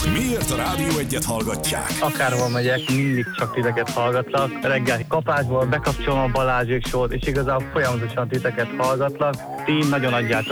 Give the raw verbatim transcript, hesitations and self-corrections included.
hogy miért a Rádió Egyet hallgatják. Akárhol megyek, mindig csak titeket hallgatlak. Reggel kapásból bekapcsolom a Balázsék sót, és igazából folyamatosan titeket hallgatlak. Ti nagyon adjátok